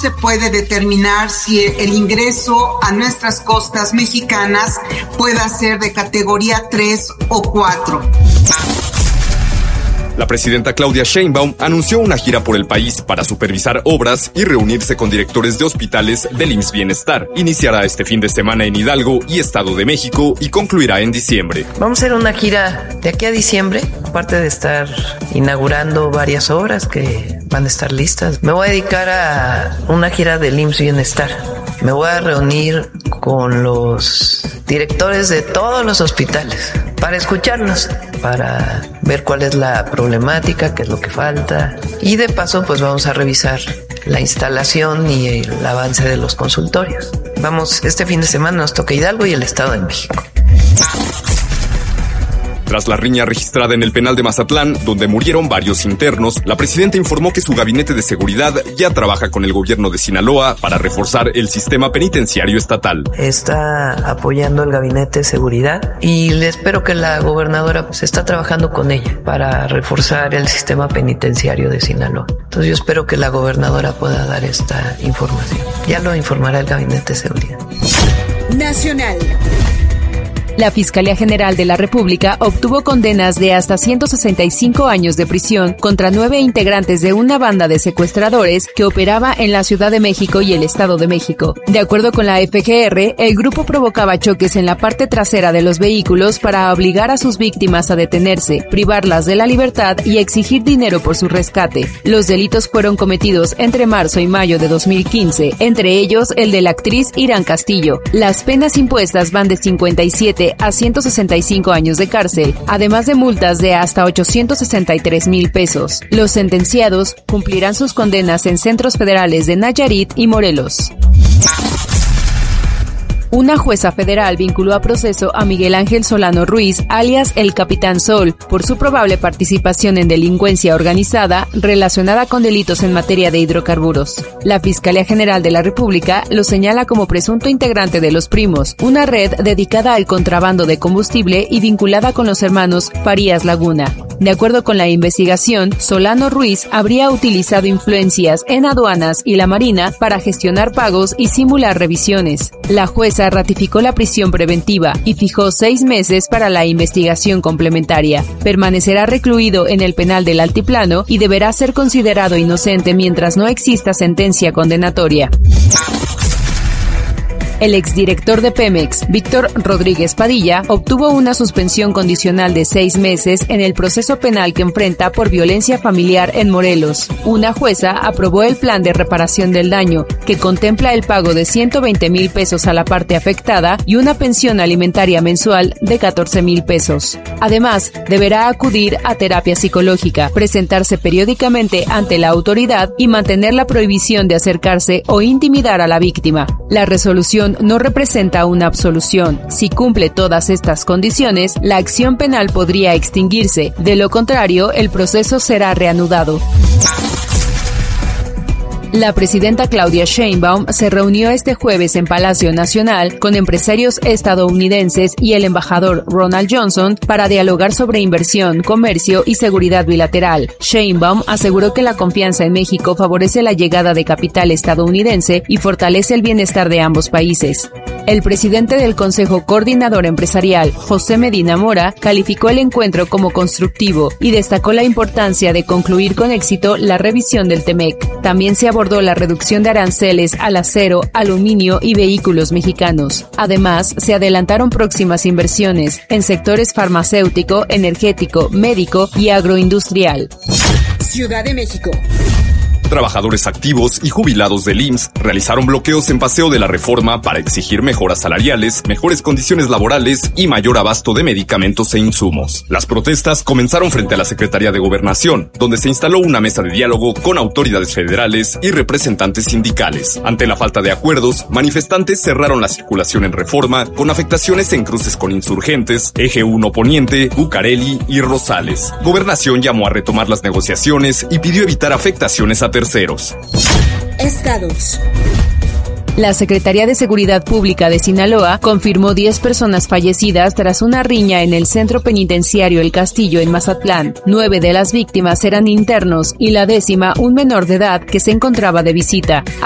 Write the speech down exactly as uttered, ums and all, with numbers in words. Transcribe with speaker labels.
Speaker 1: se puede determinar si el ingreso a nuestras costas mexicanas pueda ser de categoría tres o cuatro.
Speaker 2: La presidenta Claudia Sheinbaum anunció una gira por el país para supervisar obras y reunirse con directores de hospitales del I M S S Bienestar. Iniciará este fin de semana en Hidalgo y Estado de México y concluirá en diciembre.
Speaker 3: Vamos a hacer una gira de aquí a diciembre, aparte de estar inaugurando varias obras que van a estar listas. Me voy a dedicar a una gira del I M S S Bienestar. Me voy a reunir con los directores de todos los hospitales para escucharlos, para ver cuál es la problemática, qué es lo que falta. Y de paso, pues vamos a revisar la instalación y el avance de los consultorios. Vamos, este fin de semana nos toca Hidalgo y el Estado de México.
Speaker 2: Tras la riña registrada en el penal de Mazatlán, donde murieron varios internos, la presidenta informó que su gabinete de seguridad ya trabaja con el gobierno de Sinaloa para reforzar el sistema penitenciario estatal.
Speaker 3: Está apoyando el gabinete de seguridad y le espero que la gobernadora pues está trabajando con ella para reforzar el sistema penitenciario de Sinaloa. Entonces yo espero que la gobernadora pueda dar esta información. Ya lo informará el gabinete de seguridad.
Speaker 4: Nacional.
Speaker 5: La Fiscalía General de la República obtuvo condenas de hasta ciento sesenta y cinco años de prisión contra nueve integrantes de una banda de secuestradores que operaba en la Ciudad de México y el Estado de México. De acuerdo con la F G R, el grupo provocaba choques en la parte trasera de los vehículos para obligar a sus víctimas a detenerse, privarlas de la libertad y exigir dinero por su rescate. Los delitos fueron cometidos entre marzo y mayo de dos mil quince, entre ellos el de la actriz Irán Castillo. Las penas impuestas van de cincuenta y siete a ciento sesenta y cinco años de cárcel, además de multas de hasta ochocientos sesenta y tres mil pesos. Los sentenciados cumplirán sus condenas en centros federales de Nayarit y Morelos. Una jueza federal vinculó a proceso a Miguel Ángel Solano Ruiz, alias el Capitán Sol, por su probable participación en delincuencia organizada relacionada con delitos en materia de hidrocarburos. La Fiscalía General de la República lo señala como presunto integrante de Los Primos, una red dedicada al contrabando de combustible y vinculada con los hermanos Farías Laguna. De acuerdo con la investigación, Solano Ruiz habría utilizado influencias en aduanas y la Marina para gestionar pagos y simular revisiones. La jueza ratificó la prisión preventiva y fijó seis meses para la investigación complementaria. Permanecerá recluido en el penal del Altiplano y deberá ser considerado inocente mientras no exista sentencia condenatoria. El exdirector de Pemex, Víctor Rodríguez Padilla, obtuvo una suspensión condicional de seis meses en el proceso penal que enfrenta por violencia familiar en Morelos. Una jueza aprobó el plan de reparación del daño, que contempla el pago de ciento veinte mil pesos a la parte afectada y una pensión alimentaria mensual de catorce mil pesos. Además, deberá acudir a terapia psicológica, presentarse periódicamente ante la autoridad y mantener la prohibición de acercarse o intimidar a la víctima. La resolución no representa una absolución. Si cumple todas estas condiciones, la acción penal podría extinguirse. De lo contrario, el proceso será reanudado. La presidenta Claudia Sheinbaum se reunió este jueves en Palacio Nacional con empresarios estadounidenses y el embajador Ronald Johnson para dialogar sobre inversión, comercio y seguridad bilateral. Sheinbaum aseguró que la confianza en México favorece la llegada de capital estadounidense y fortalece el bienestar de ambos países. El presidente del Consejo Coordinador Empresarial, José Medina Mora, calificó el encuentro como constructivo y destacó la importancia de concluir con éxito la revisión del T-MEC. También se abordó la reducción de aranceles al acero, aluminio y vehículos mexicanos. Además, se adelantaron próximas inversiones en sectores farmacéutico, energético, médico y agroindustrial.
Speaker 4: Ciudad de México.
Speaker 2: Trabajadores activos y jubilados del I M S S realizaron bloqueos en Paseo de la Reforma para exigir mejoras salariales, mejores condiciones laborales y mayor abasto de medicamentos e insumos. Las protestas comenzaron frente a la Secretaría de Gobernación, donde se instaló una mesa de diálogo con autoridades federales y representantes sindicales. Ante la falta de acuerdos, manifestantes cerraron la circulación en Reforma con afectaciones en cruces con Insurgentes, Eje uno Poniente, Bucareli y Rosales. Gobernación llamó a retomar las negociaciones y pidió evitar afectaciones a terceros.
Speaker 4: Estados.
Speaker 5: La Secretaría de Seguridad Pública de Sinaloa confirmó diez personas fallecidas tras una riña en el centro penitenciario El Castillo en Mazatlán. Nueve de las víctimas eran internos y la décima un menor de edad que se encontraba de visita.